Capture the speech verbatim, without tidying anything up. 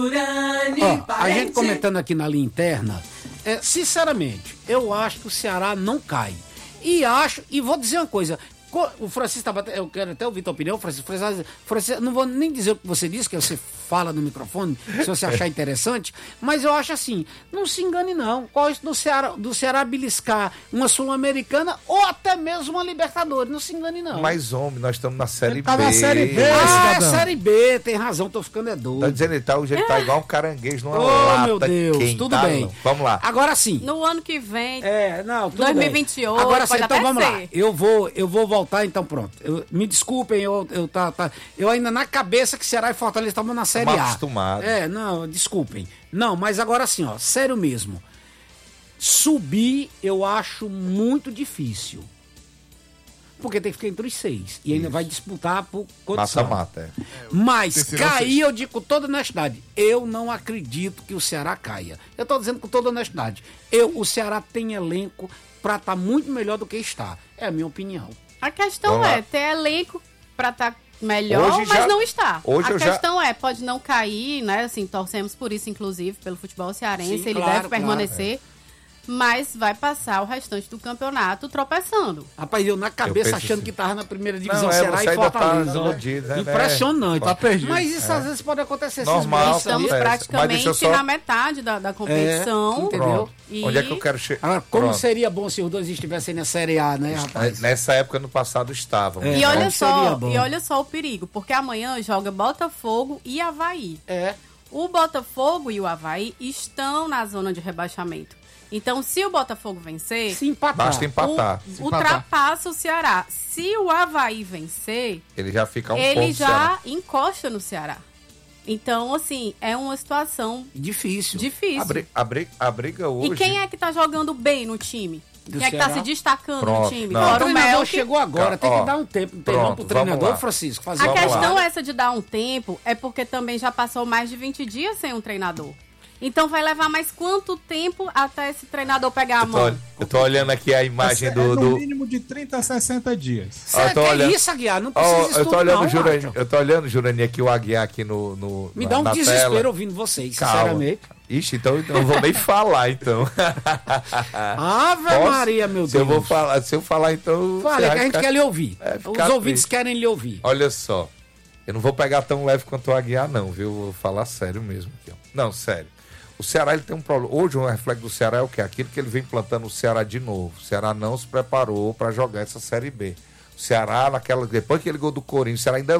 Ó, a gente comentando aqui na linha interna, é, sinceramente, eu acho que o Ceará não cai. E acho, e vou dizer uma coisa, o Francisco estava, eu quero até ouvir a tua opinião, Francisco, Francisco, Francisco, não vou nem dizer o que você disse, que você fala no microfone, se você achar interessante, mas eu acho assim, não se engane não, qual é isso do Ceará, do Ceará beliscar uma Sul-Americana ou até mesmo uma Libertadores, não se engane não. Mas, homem, nós estamos na Série tá B. na Série B, Ah, é Série B, tem razão, tô ficando é doido. Tá dizendo ele tá, hoje ele tá igual um caranguejo numa Oh, lata meu Deus, quente, tudo tá, bem. não? Vamos lá. Agora sim. No ano que vem, É, não, tudo dois mil e bem. vinte e oito, Agora sim, pode então até vamos lá. ser. Eu vou, eu vou voltar, então pronto. Eu- me desculpem, eu, eu, tá, tá, eu ainda na cabeça que Ceará e Fortaleza estavam na Série Mal A. acostumado. É, não, desculpem. Não, mas agora sim, ó, sério mesmo. Subir eu acho muito difícil. Porque tem que ficar entre os seis. E ainda vai disputar por condição. Mata-mata, é. Mas terceiro cair, sexto. eu digo com toda honestidade, eu não acredito que o Ceará caia. Eu tô dizendo com toda honestidade. Eu, o Ceará tem elenco pra estar muito melhor do que está. É a minha opinião. a questão Vamos lá. é ter elenco pra estar melhor, Hoje mas já- não está. hoje a eu já- questão é, pode não cair, né? Assim, torcemos por isso, inclusive, pelo futebol cearense, Sim, ele claro, deve permanecer, mas vai passar o restante do campeonato tropeçando. Rapaz, eu na cabeça penso achando assim. que tava na primeira divisão, Não, é, Ceará você e ainda tá Fortaleza. né? iludido, né? Impressionante. Tá perdido. Mas isso às vezes pode acontecer. esses Normal, meses, Estamos sabia? acontece. Mas praticamente deixa eu só- na metade da, da competição. entendeu? Pronto. E- Onde é que eu quero chegar? Agora, como Pronto. seria bom se os dois estivessem na Série A, né, rapaz? Nessa época, no passado, estavam. É. E olha Como seria só, bom. e olha só o perigo, porque amanhã joga Botafogo e Avaí. É. O Botafogo e o Avaí estão na zona de rebaixamento. Então, se o Botafogo vencer, Se empatar. Basta empatar. o- ultrapassa o Ceará. Se o Avaí vencer, Ele já fica a um ele ponto. já Ceará. encosta no Ceará. Então, assim, é uma situação Difícil. difícil. A, bri- a, bri- a briga hoje. E quem é que tá jogando bem no time? Do Quem é que tá Ceará? se destacando Pronto, no time? não. O Fora o treinador Mel, que- chegou agora, tem Ó, que dar um tempo, não tem não pronto, pro vamos treinador, lá. Francisco, fazer A Vamos questão lá. essa de dar um tempo é porque também já passou mais de vinte dias sem um treinador. Então vai levar mais quanto tempo até esse treinador pegar a Eu tô, mão? ol- eu tô olhando aqui a imagem É do. no do... mínimo de trinta a sessenta dias. Ó, eu Cê, tô que olhando- isso, Aguiar? Não Ó, precisa disso eu tô tudo, olhando, não, Jurani, macho. eu tô olhando, Jurani, aqui o Aguiar aqui no, no Me na- dá um na desespero tela. ouvindo vocês, Calma. sinceramente. Ixi, então eu não vou nem falar, então. Ave Posso? Maria, meu Se eu Deus. vou falar, se eu falar, então. Fala, você é vai que a gente ficar- quer lhe ouvir. É, Os ficar ouvintes triste. querem lhe ouvir. Olha só, eu não vou pegar tão leve quanto o Aguiar, não, viu? Vou falar sério mesmo aqui, ó. Não, sério. O Ceará ele tem um problema. Hoje o reflexo do Ceará é o quê? Aquilo que ele vem plantando o Ceará de novo. O Ceará não se preparou para jogar essa Série B. O Ceará, naquela, depois que ele gol do Corinthians, o Ceará ainda